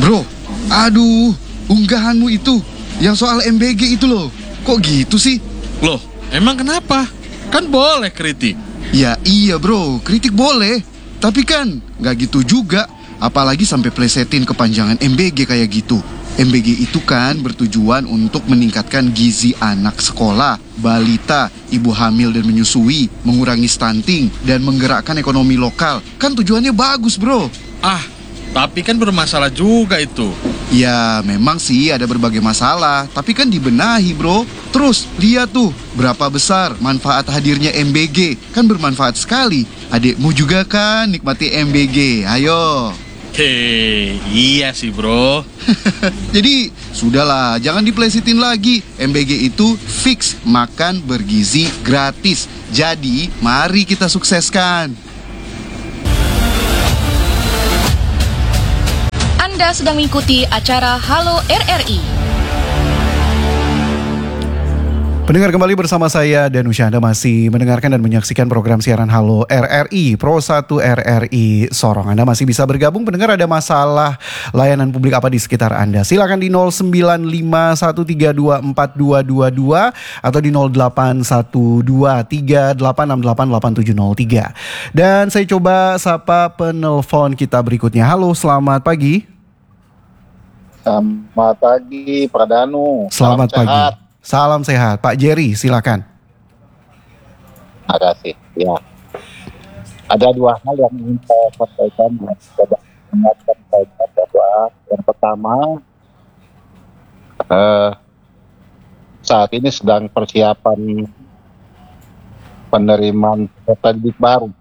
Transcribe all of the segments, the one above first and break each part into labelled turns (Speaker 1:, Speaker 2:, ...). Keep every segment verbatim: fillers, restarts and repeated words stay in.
Speaker 1: Bro, aduh, unggahanmu itu, yang soal M B G itu loh. Kok gitu sih?
Speaker 2: Loh, emang kenapa? Kan boleh kritik.
Speaker 1: Ya iya bro, kritik boleh. Tapi kan nggak gitu juga. Apalagi sampai plesetin kepanjangan M B G kayak gitu. M B G itu kan bertujuan untuk meningkatkan gizi anak sekolah, balita, ibu hamil dan menyusui, mengurangi stunting, dan menggerakkan ekonomi lokal. Kan tujuannya bagus bro.
Speaker 2: Ah, tapi kan bermasalah juga itu.
Speaker 1: Ya memang sih ada berbagai masalah, tapi kan dibenahi bro. Terus lihat tuh berapa besar manfaat hadirnya M B G. Kan bermanfaat sekali. Adikmu juga kan nikmati M B G. Ayo.
Speaker 2: Hei, iya sih bro.
Speaker 1: Jadi sudahlah, jangan diplesetin lagi. M B G itu fix makan bergizi gratis. Jadi mari kita sukseskan.
Speaker 3: Anda sedang mengikuti acara Halo R R I.
Speaker 4: Pendengar, kembali bersama saya dan Usha. Anda masih mendengarkan dan menyaksikan program siaran Halo R R I Pro satu R R I Sorong. Anda masih bisa bergabung. Pendengar, ada masalah layanan publik apa di sekitar Anda? Silakan di nol sembilan lima satu tiga dua empat dua dua dua atau di nol delapan satu dua tiga delapan enam delapan delapan tujuh nol tiga. Dan saya coba sapa penelpon kita berikutnya. Halo, selamat pagi.
Speaker 5: Selamat pagi, Pradanu.
Speaker 4: Selamat
Speaker 5: Salam
Speaker 4: pagi.
Speaker 5: Sehat.
Speaker 4: Salam sehat. Pak Jerry, silakan.
Speaker 5: Terima kasih. Ya. Ada dua hal yang ingin saya sampaikan dan saya ingatkan bahwa yang pertama, eh, saat ini sedang persiapan penerimaan peserta didik baru.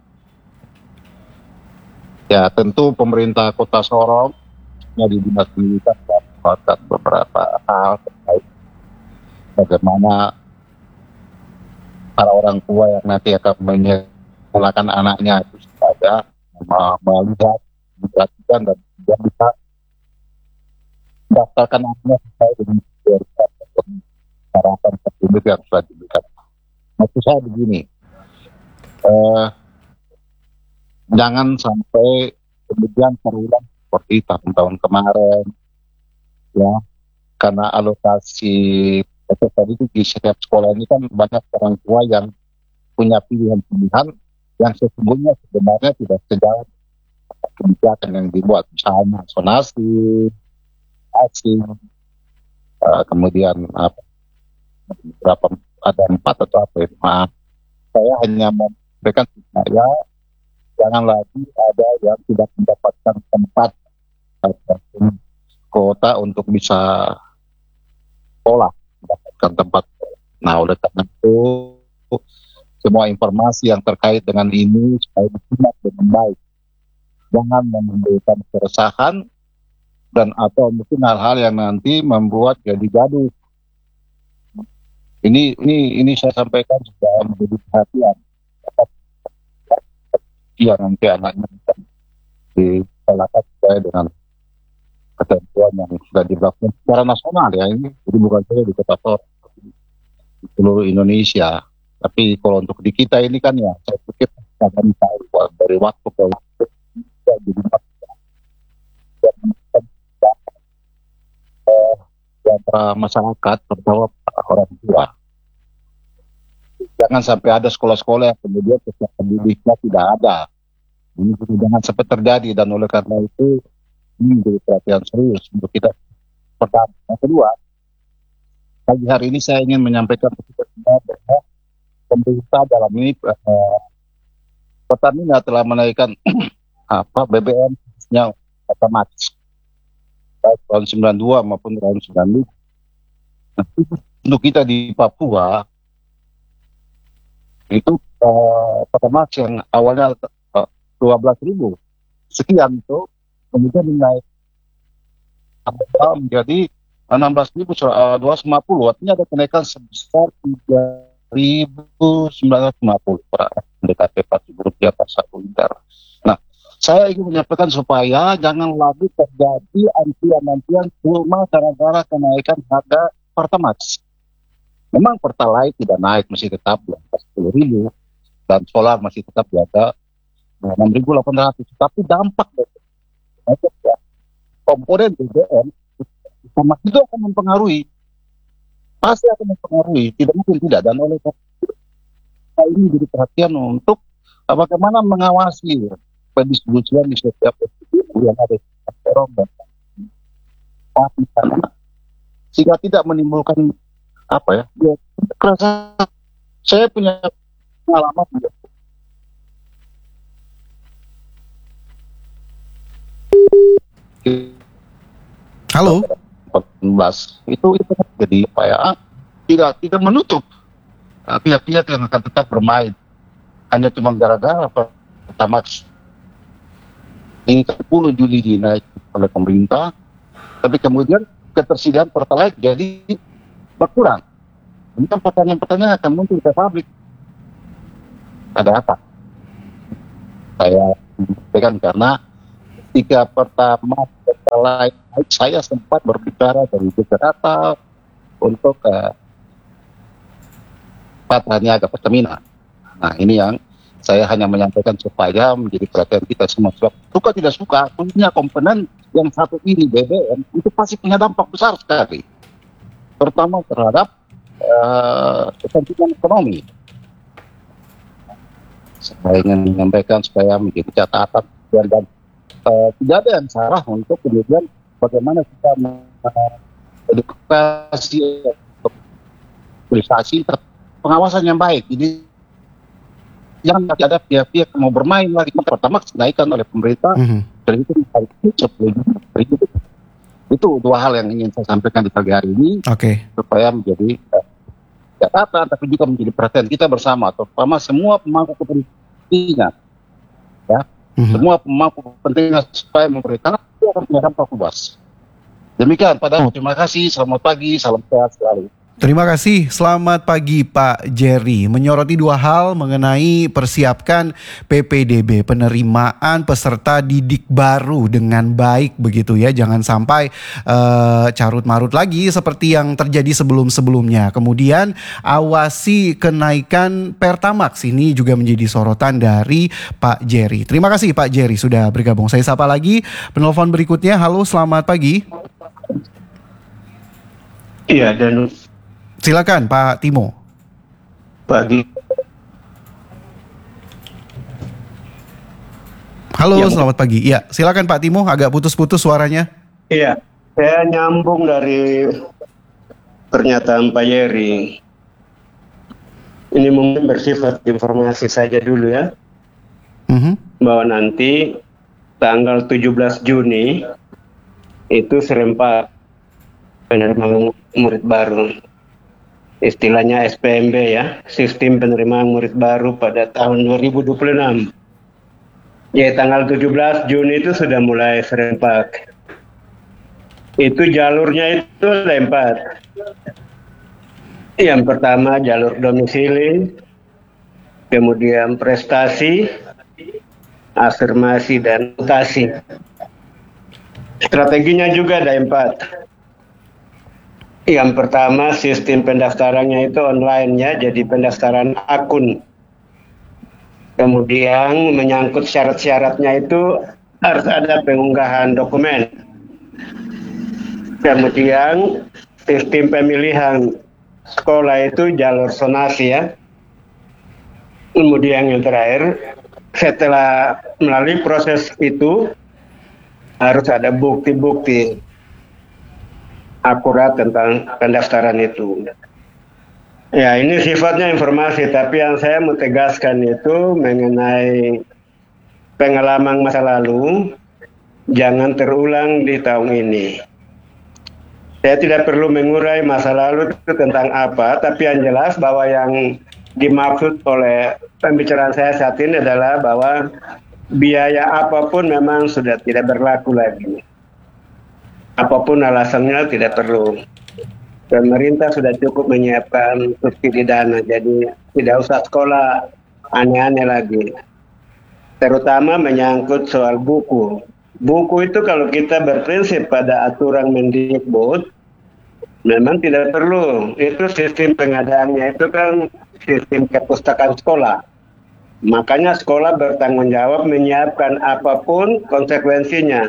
Speaker 5: Ya, tentu pemerintah Kota Sorong di Dinas Pendidikan dan melakukan beberapa hal terkait bagaimana para orang tua yang nanti akan menyekolahkan anaknya itu supaya melihat, memperhatikan dan juga bisa mendaftarkan anaknya sesuai dengan harapan penduduk yang sudah diberikan. Maksud saya begini, eh, jangan sampai kemudian terulang seperti tahun-tahun kemarin, ya, karena alokasi peserta didik di setiap sekolah ini kan banyak orang tua yang punya pilihan-pilihan yang sesungguhnya sebenarnya tidak sejalan dengan kebijakan yang dibuat, misalnya sonasi, asing, uh, kemudian apa, berapa ada empat atau apa itu. Maaf, saya hanya memberikan supaya jangan lagi ada yang tidak mendapatkan tempat atau kota untuk bisa sekolah, mendapatkan tempat. Nah, oleh karena itu semua informasi yang terkait dengan ini supaya disimak dengan baik, jangan menimbulkan keresahan dan atau mungkin hal-hal yang nanti membuat jadi gaduh. Ini ini ini saya sampaikan sudah menjadi perhatian. Yang nanti anaknya bisa disalahkan sesuai dengan ketentuan yang sudah dilakukan secara nasional ya, ini jadi bukan saja di Kota Sorong, di seluruh Indonesia. Tapi kalau untuk di kita ini kan ya, saya pikir akan tahu dari waktu ke waktu jadi dan di antara masyarakat terutama orang tua. Jangan sampai ada sekolah-sekolah yang kemudian peserta pendidiknya tidak ada. Ini jangan sampai terjadi, dan oleh karena itu ini menjadi perhatian serius untuk kita. Pertama, yang kedua, pagi hari ini saya ingin menyampaikan kepada semua bahwa pemerintah dalam ini eh, Pertamina telah menaikkan apa B B M-nya otomatis baik tahun sembilan puluh dua maupun tahun sembilan puluh lima. Nah, untuk kita di Papua itu uh, otomatis yang awalnya uh, dua belas ribu sekian itu kemudian naik menjadi enam belas ribu dua ratus lima puluh, artinya ada kenaikan sebesar tiga ribu sembilan ratus lima puluh per mendekati empat ribu rupiah per satu liter. Nah, saya ingin menyampaikan supaya jangan lagi terjadi antrian-antrian cuma gara-gara kenaikan harga Pertamax. Memang Pertalite tidak naik, masih tetap di atas sepuluh ribu, dan solar masih tetap di atas enam ribu delapan ratus. Tapi dampak dari ya, komponen B B M sama itu akan mempengaruhi, pasti akan mempengaruhi, tidak mungkin tidak. Dan oleh karena itu, ini jadi perhatian untuk uh, bagaimana mengawasi pendistribusian di setiap posisi yang ada di Sorong dan di sana, sehingga tidak menimbulkan apa ya, ya kerasa. Saya punya pengalaman ya.
Speaker 4: Halo.
Speaker 5: empat belas itu itu jadi apa ya, tidak tidak menutup uh, pihak-pihak yang akan tetap bermain hanya cuma gara-gara pertama ini sepuluh Juli dinaikkan oleh pemerintah, tapi kemudian ketersediaan Pertalite jadi berkurang. Ini kan pertanyaan-pertanyaan akan muncul ke publik. Ada apa? Saya sampaikan karena ketika pertama Pertalite naik, saya sempat berbicara dari Jakarta untuk uh, Pak Niaga Pertamina. Nah ini yang saya hanya menyampaikan supaya menjadi perhatian kita semua. Sebab suka tidak suka, punya komponen yang satu ini B B M itu pasti punya dampak besar sekali. Pertama terhadap uh, kepentingan ekonomi. Saya ingin menyampaikan supaya menjadi catatan dan, dan uh, tidak ada yang salah untuk kemudian bagaimana kita mengedukasi, mobilisasi, pengawasan yang baik. Jadi jangan nanti ada pihak-pihak mau bermain lagi. Pertama dinaikkan oleh pemerintah, mm-hmm. dan itu sepuluh ribu. Itu dua hal yang ingin saya sampaikan di pagi hari ini, okay. supaya menjadi uh, catatan, tapi juga menjadi perhatian kita bersama, terutama semua pemangku kepentingan, ya, mm-hmm. semua pemangku kepentingan supaya pemerintah itu akan punya dampak luas. Demikian, Pak Daud. Terima kasih. Selamat pagi. Salam sehat selalu.
Speaker 4: Terima kasih, selamat pagi Pak Jerry. Menyoroti dua hal mengenai persiapkan P P D B, penerimaan peserta didik baru dengan baik begitu ya. Jangan sampai uh, carut-marut lagi seperti yang terjadi sebelum-sebelumnya. Kemudian awasi kenaikan Pertamax, ini juga menjadi sorotan dari Pak Jerry. Terima kasih Pak Jerry sudah bergabung. Saya sapa lagi penelpon berikutnya. Halo, selamat pagi.
Speaker 6: Iya, dan
Speaker 4: silakan Pak Timo.
Speaker 6: Pagi.
Speaker 4: Halo,
Speaker 6: ya,
Speaker 4: selamat pagi. Ya, silakan Pak Timo, agak putus-putus suaranya.
Speaker 6: Iya, saya nyambung dari pernyataan Pak Yeri. Ini mungkin bersifat informasi saja dulu ya. Mm-hmm. Bahwa nanti tanggal tujuh belas Juni itu serempak penerimaan murid baru. Istilahnya S P M B ya, Sistem Penerimaan Murid Baru pada tahun dua ribu dua puluh enam. Ya, tanggal tujuh belas Juni itu sudah mulai serempak. Itu jalurnya itu ada empat. Yang pertama jalur domisili, kemudian prestasi, afirmasi, dan mutasi. Strateginya juga ada empat. Yang pertama, sistem pendaftarannya itu online ya, jadi pendaftaran akun. Kemudian menyangkut syarat-syaratnya itu harus ada pengunggahan dokumen. Kemudian sistem pemilihan sekolah itu jalur zonasi ya. Kemudian yang terakhir, setelah melalui proses itu harus ada bukti-bukti akurat tentang pendaftaran itu. Ya, ini sifatnya informasi, tapi yang saya mau tegaskan itu mengenai pengalaman masa lalu, jangan terulang di tahun ini. Saya tidak perlu mengurai masa lalu itu tentang apa, tapi yang jelas bahwa yang dimaksud oleh pembicaraan saya saat ini adalah bahwa biaya apapun memang sudah tidak berlaku lagi. Apapun alasannya tidak perlu. Pemerintah sudah cukup menyiapkan subsidi dana, jadi tidak usah sekolah aneh-aneh lagi. Terutama menyangkut soal buku. Buku itu kalau kita berprinsip pada aturan Mendikbud, memang tidak perlu. Itu sistem pengadaannya itu kan sistem perpustakaan sekolah. Makanya sekolah bertanggung jawab menyiapkan apapun konsekuensinya.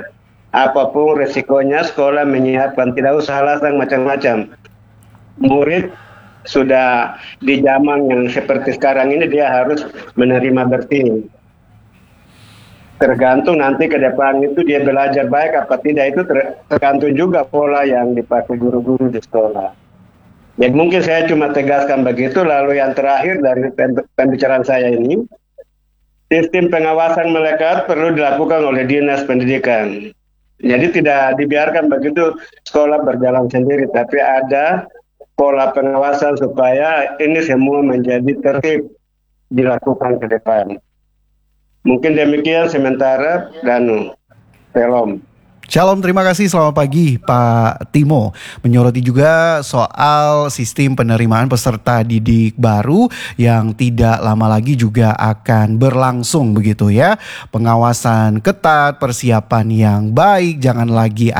Speaker 6: Apapun resikonya, sekolah menyiapkan, tidak usah alasan macam-macam. Murid sudah di zaman yang seperti sekarang ini dia harus menerima bersih. Tergantung nanti ke depan itu dia belajar baik apa tidak, itu ter- tergantung juga pola yang dipakai guru-guru di sekolah. Jadi mungkin saya cuma tegaskan begitu. Lalu yang terakhir dari pembicaraan saya ini, sistem pengawasan melekat perlu dilakukan oleh Dinas Pendidikan. Jadi tidak dibiarkan begitu sekolah berjalan sendiri, tapi ada pola pengawasan supaya ini semua menjadi tertib dilakukan ke depan. Mungkin demikian sementara, Danu. Shalom.
Speaker 4: Shalom, terima kasih. Selamat pagi Pak Timo. Menyoroti juga soal sistem penerimaan peserta didik baru yang tidak lama lagi juga akan berlangsung begitu ya. Pengawasan ketat, persiapan yang baik, jangan lagi